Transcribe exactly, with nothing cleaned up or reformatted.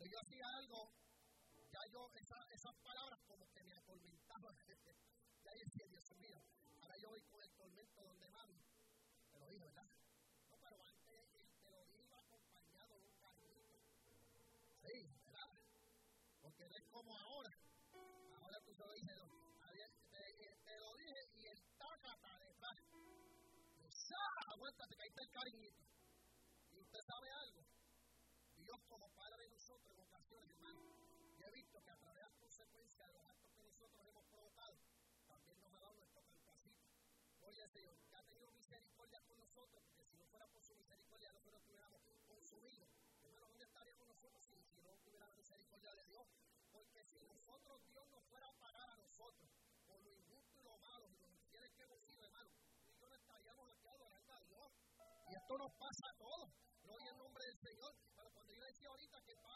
cuando yo hacía algo, ya yo, esa, esas palabras como que me atormentaban. Ya yo decía, Dios mío, ahora yo voy con el tormento donde mami. Te lo dije, ¿verdad? No, pero antes él te lo iba acompañado de un cariñito. Sí, ¿verdad? Porque no es como ahora. Ahora tú te lo dije, no. Te, te lo dije y el tácata detrás. Aguántate, que ahí está el cariñito. Y usted sabe algo. Dios como Padre de nosotros en ocasiones, hermano, yo he visto que a través de las consecuencias de los actos que nosotros hemos provocado, también nos ha dado nuestro cantacito. Oye, Señor, que ha tenido misericordia con nosotros, porque si no fuera por su misericordia, nosotros estuviéramos consumidos. Hermano, ¿dónde estaríamos nosotros si, si no tuviera la misericordia de Dios? Porque si nosotros, Dios nos fuera a pagar a nosotros, por lo injusto y lo malo, y los infieles que hemos sido, hermano, tú y yo no estaríamos aquí adorando a Dios. Y esto nos pasa a todos. Gloria al nombre del Señor. Pero cuando yo decía ahorita que